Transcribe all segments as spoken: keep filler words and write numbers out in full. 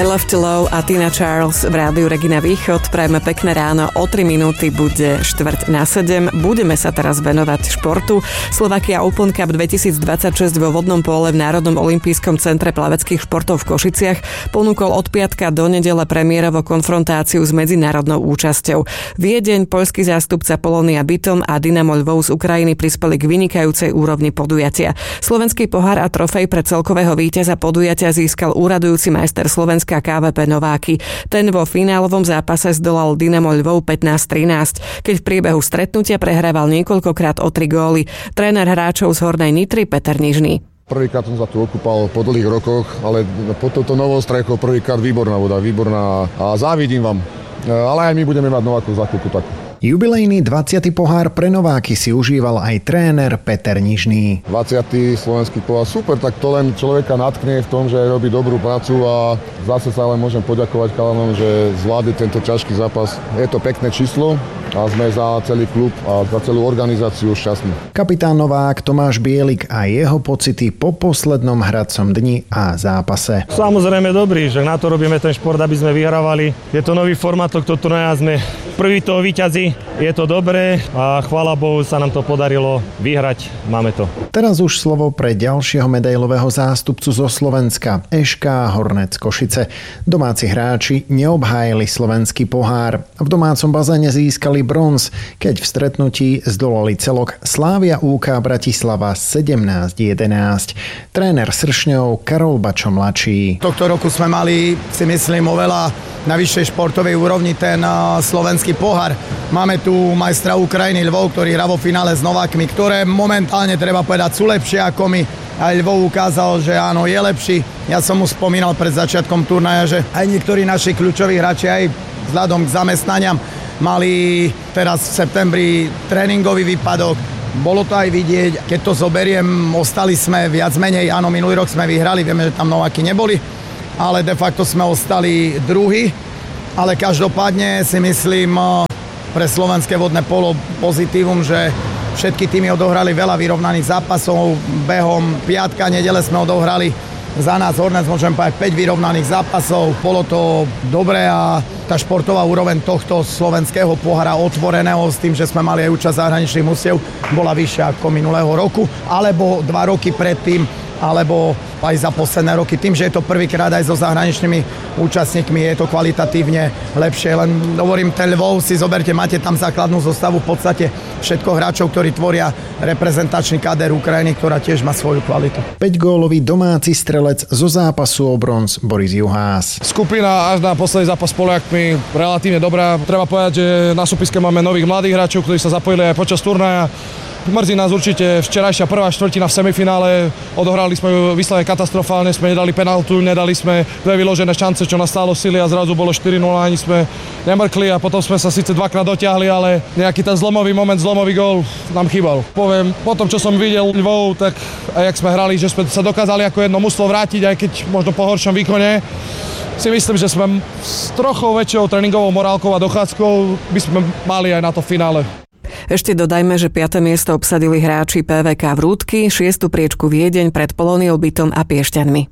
I Love to Love a Tina Charles v rádiu Regina Východ. Prajeme pekné ráno, o tri minúty bude štvrť na sedem. Budeme sa teraz venovať športu. Slovakia Open Cup dvetisícdvadsaťšesť vo vodnom póle v Národnom olympijskom centre plaveckých športov v Košiciach ponúkol od piatka do nedele premiérovo konfrontáciu s medzinárodnou účasťou. Viedeň, poľský zástupca Polonia Bytom a Dynamo Lvov z Ukrajiny prispeli k vynikajúcej úrovni podujatia. Slovenský pohár a trofej pre celkového víťaza podujatia získal úradujúci majster Slovenska ká vé pé Nováky. Ten vo finálovom zápase zdolal Dynamo Lvov pätnásť trinásť, keď v priebehu stretnutia prehrával niekoľkokrát o tri góly. Tréner hráčov z Hornej Nitry Peter Nižný. Prvýkrát som sa tu okúpal po dlhých rokoch, ale pod touto novou strechou prvýkrát výborná voda, výborná a závidím vám. Ale aj my budeme mať Novákov za chvíľku takú. Jubilejný dvadsiaty pohár pre Nováky si užíval aj tréner Peter Nižný. dvadsiaty slovenský pohár, super, tak to len človeka natkne v tom, že robí dobrú prácu a zase sa ale môžem poďakovať chalanom, že zvládli tento ťažký zápas. Je to pekné číslo a sme za celý klub a za celú organizáciu šťastní. Kapitán Novák Tomáš Bielik a jeho pocity po poslednom hradcom dni a zápase. Samozrejme dobrý, že na to robíme ten šport, aby sme vyhrávali. Je to nový formát tohto turnaja, sme prvý toho víťazí. Je to dobré a chvála Bohu sa nám to podarilo vyhrať. Máme to. Teraz už slovo pre ďalšieho medailového zástupcu zo Slovenska, eš ká Hornec Košice. Domáci hráči neobhájili slovenský pohár. V domácom bazéne získali bronz, keď v stretnutí zdolali celok Slavia ú ká Bratislava sedemnásť jedenásť. Tréner Sršňov Karol Bačo mladší. Tohto roku sme mali, si myslím, oveľa na vyššej športovej úrovni ten slovenský pohár. Máme tu majstra Ukrajiny Lvov, ktorý hrá vo finále s Novákmi, ktoré momentálne, treba povedať, sú lepšie ako my. Aj Lvov ukázal, že áno, je lepší. Ja som mu spomínal pred začiatkom turnaja, že aj niektorí naši kľúčoví hráči aj vzhľadom k zamestnaniam mali teraz v septembri tréningový výpadok. Bolo to aj vidieť, keď to zoberiem, ostali sme viac menej, áno, minulý rok sme vyhrali, vieme, že tam Nováky neboli, ale de facto sme ostali druhý, ale každopádne si myslím pre slovenské vodné polo pozitívum, že všetky týmy odohrali veľa vyrovnaných zápasov, behom piatka, nedele sme odohrali za nás Hornec, môžem povedať, päť vyrovnaných zápasov, bolo to dobré a tá športová úroveň tohto slovenského pohára otvoreného s tým, že sme mali aj účasť zahraničných mustiev, bola vyššia ako minulého roku, alebo dva roky predtým, alebo aj za posledné roky. Tým, že je to prvýkrát aj so zahraničnými účastníkmi, je to kvalitatívne lepšie. Len hovorím, ten Lvov si zoberte, máte tam základnú zostavu, v podstate všetko hráčov, ktorí tvoria reprezentačný káder Ukrajiny, ktorá tiež má svoju kvalitu. päťgólový domáci strelec zo zápasu o bronz Boris Juhás. Skupina až na posledný zápas s Poliakmi relatívne dobrá. Treba povedať, že na súpiske máme nových mladých hráčov, ktorí sa zapojili aj počas turnaja. Mrzí nás určite včerajšia prvá štvrtina v semifinále, odohrali sme ju vyslovene katastrofálne, sme nedali penaltu, nedali sme dve vyložené šance, čo nás stálo sily a zrazu bolo štyri nula, ani sme nemrkli a potom sme sa síce dvakrát dotiahli, ale nejaký ten zlomový moment, zlomový gól nám chýbal. Poviem, po tom, čo som videl Lvov, tak aj jak sme hrali, že sme sa dokázali ako jedno mužstvo vrátiť, aj keď možno po horšom výkone, si myslím, že sme s trochou väčšou tréningovou morálkou a dochádzkou by sme mali aj na to finále. Ešte dodajme, že piate miesto obsadili hráči pé vé ká Vrútky, šiestu priečku Viedeň pred Poloniou Bytom a Piešťanmi.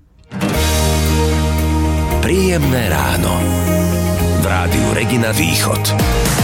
Príjemné ráno v rádiu Regina Východ.